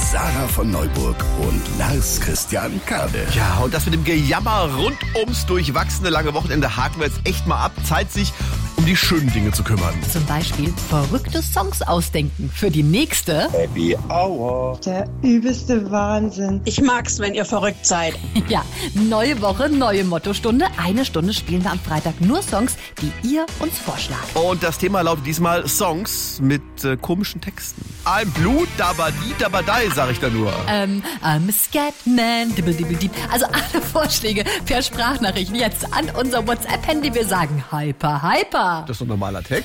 Sarah von Neuburg und Lars Christian Kade. Ja, und das mit dem Gejammer rund ums durchwachsene lange Wochenende haken wir jetzt echt mal ab. Zeit, sich um die schönen Dinge zu kümmern. Zum Beispiel verrückte Songs ausdenken für die nächste. Happy Hour. Der übelste Wahnsinn. Ich mag's, wenn ihr verrückt seid. Ja, neue Woche, neue Mottostunde. Eine Stunde spielen wir am Freitag nur Songs, die ihr uns vorschlagt. Und das Thema lautet diesmal Songs mit komischen Texten. I'm blue, dabadi, dabadai, sag ich da nur. I'm a Scatman, dibble, dibble, dib. Also alle Vorschläge per Sprachnachrichten jetzt an unser WhatsApp-Handy. Wir sagen Hyper, Hyper. Das ist doch normaler Text.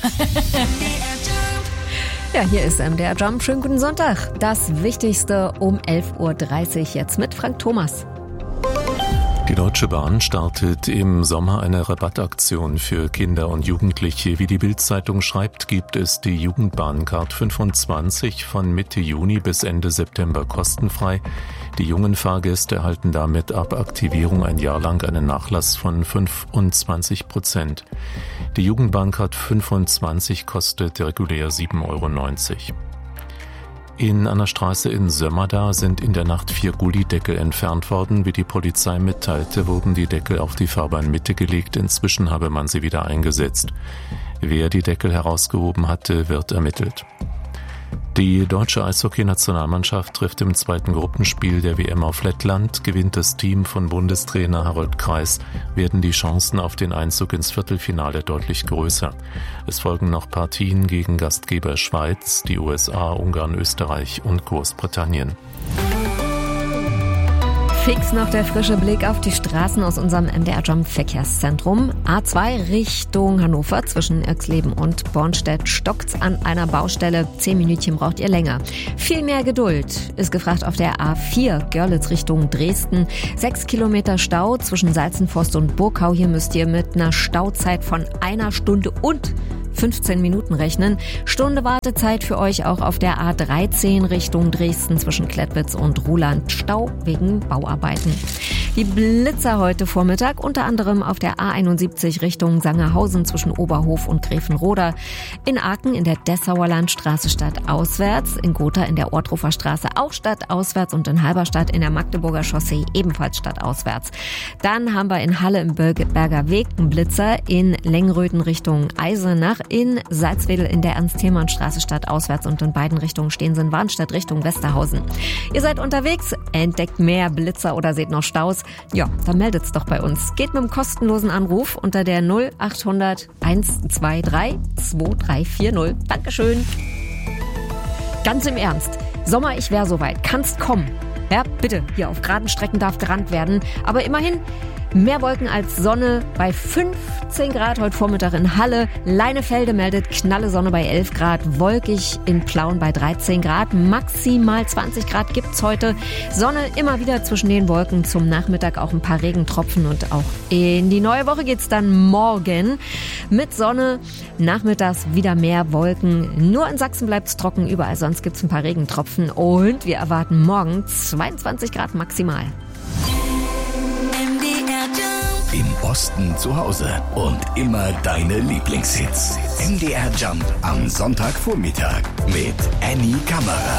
Ja, hier ist MDR Jump. Schönen guten Sonntag. Das Wichtigste um 11.30 Uhr jetzt mit Frank Thomas. Die Deutsche Bahn startet im Sommer eine Rabattaktion für Kinder und Jugendliche. Wie die Bild-Zeitung schreibt, gibt es die Jugendbahncard 25 von Mitte Juni bis Ende September kostenfrei. Die jungen Fahrgäste erhalten damit ab Aktivierung ein Jahr lang einen Nachlass von 25%. Die Jugendbahncard 25 kostet regulär 7,90 €. In einer Straße in Sömmerda sind in der Nacht 4 Gullideckel entfernt worden. Wie die Polizei mitteilte, wurden die Deckel auf die Fahrbahnmitte gelegt. Inzwischen habe man sie wieder eingesetzt. Wer die Deckel herausgehoben hatte, wird ermittelt. Die deutsche Eishockey-Nationalmannschaft trifft im zweiten Gruppenspiel der WM auf Lettland. Gewinnt das Team von Bundestrainer Harold Kreis, werden die Chancen auf den Einzug ins Viertelfinale deutlich größer. Es folgen noch Partien gegen Gastgeber Schweiz, die USA, Ungarn, Österreich und Großbritannien. Fix noch der frische Blick auf die Straßen aus unserem MDR Jump Verkehrszentrum. A2 Richtung Hannover zwischen Irxleben und Bornstedt stockt's an einer Baustelle. 10 Minütchen braucht ihr länger. Viel mehr Geduld ist gefragt auf der A4 Görlitz Richtung Dresden. 6 Kilometer Stau zwischen Salzenforst und Burkau. Hier müsst ihr mit einer Stauzeit von 1 Stunde und 15 Minuten rechnen. Stunde Wartezeit für euch auch auf der A13 Richtung Dresden zwischen Klettwitz und Ruhland. Stau wegen Bauarbeiten. Die Blitzer heute Vormittag unter anderem auf der A71 Richtung Sangerhausen zwischen Oberhof und Gräfenroda. In Aachen in der Dessauer Landstraße stadtauswärts. In Gotha in der Ortrufer Straße auch stadtauswärts und in Halberstadt in der Magdeburger Chaussee ebenfalls stadtauswärts. Dann haben wir in Halle im Berger Weg einen Blitzer in Lengröden Richtung Eisenach. In Salzwedel in der Ernst-Thälmann-Straße stadtauswärts und in beiden Richtungen stehen sie in Warnstedt Richtung Westerhausen. Ihr seid unterwegs, entdeckt mehr Blitzer oder seht noch Staus? Ja, dann meldet's doch bei uns. Geht mit einem kostenlosen Anruf unter der 0800 123 2340. Dankeschön. Ganz im Ernst. Sommer, ich wär soweit. Kannst kommen. Ja, bitte. Hier auf geraden Strecken darf gerannt werden. Aber immerhin mehr Wolken als Sonne bei 15 Grad heute Vormittag in Halle. Leinefelde meldet knalle Sonne bei 11 Grad. Wolkig in Plauen bei 13 Grad. Maximal 20 Grad gibt's heute. Sonne immer wieder zwischen den Wolken. Zum Nachmittag auch ein paar Regentropfen. Und auch in die neue Woche geht's dann morgen mit Sonne. Nachmittags wieder mehr Wolken. Nur in Sachsen bleibt's trocken. Überall sonst gibt's ein paar Regentropfen. Und wir erwarten morgen 22 Grad maximal. Im Osten zu Hause und immer deine Lieblingshits. MDR Jump am Sonntagvormittag mit Annie Kammerer.